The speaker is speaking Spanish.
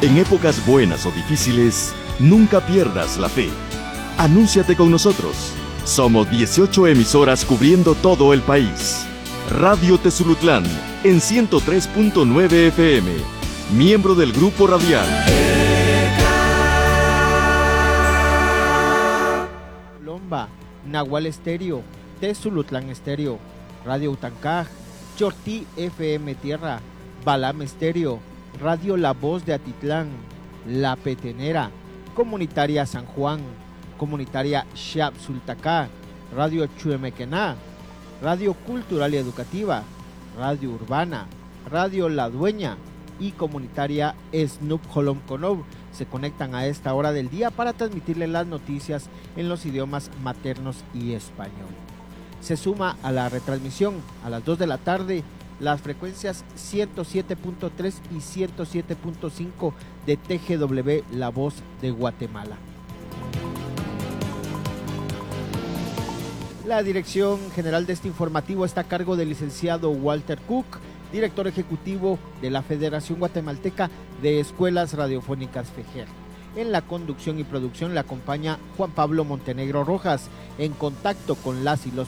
En épocas buenas o difíciles, nunca pierdas la fe. Anúnciate con nosotros. Somos 18 emisoras cubriendo todo el país. Radio Tezulutlán en 103.9 FM. Miembro del Grupo Radial. Lomba, Nahual Estéreo, Tezulutlán Estéreo, Radio Utancaj, Chortí FM Tierra, Balam Estéreo, Radio La Voz de Atitlán, La Petenera, Comunitaria San Juan, Comunitaria Xapsultacá, Radio Chuemequená, Radio Cultural y Educativa, Radio Urbana, Radio La Dueña y Comunitaria Snup Holomconov se conectan a esta hora del día para transmitirle las noticias en los idiomas maternos y español. Se suma a la retransmisión a las 2 de la tarde las frecuencias 107.3 y 107.5 de TGW La Voz de Guatemala. La dirección general de este informativo está a cargo del licenciado Walter Cook, director ejecutivo de la Federación Guatemalteca de Escuelas Radiofónicas FEGER. En la conducción y producción le acompaña Juan Pablo Montenegro Rojas, en contacto con las y los